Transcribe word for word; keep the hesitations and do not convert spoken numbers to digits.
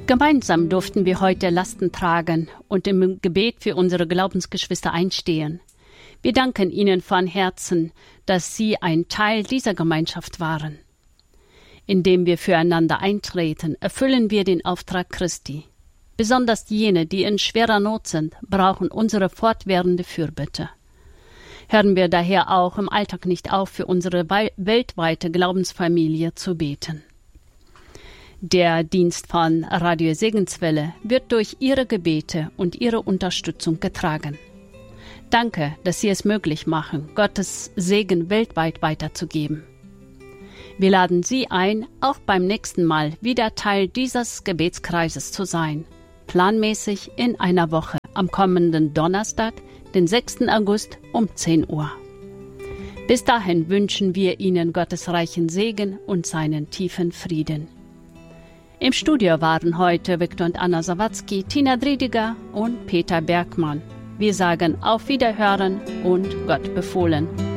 Gemeinsam durften wir heute Lasten tragen und im Gebet für unsere Glaubensgeschwister einstehen. Wir danken Ihnen von Herzen, dass Sie ein Teil dieser Gemeinschaft waren. Indem wir füreinander eintreten, erfüllen wir den Auftrag Christi. Besonders jene, die in schwerer Not sind, brauchen unsere fortwährende Fürbitte. Hören wir daher auch im Alltag nicht auf, für unsere weltweite Glaubensfamilie zu beten. Der Dienst von Radio Segenswelle wird durch Ihre Gebete und Ihre Unterstützung getragen. Danke, dass Sie es möglich machen, Gottes Segen weltweit weiterzugeben. Wir laden Sie ein, auch beim nächsten Mal wieder Teil dieses Gebetskreises zu sein. Planmäßig in einer Woche, am kommenden Donnerstag, den sechsten August um zehn Uhr. Bis dahin wünschen wir Ihnen Gottes reichen Segen und seinen tiefen Frieden. Im Studio waren heute Viktor und Anna Sawatzki, Tina Driediger und Peter Bergmann. Wir sagen auf Wiederhören und Gott befohlen.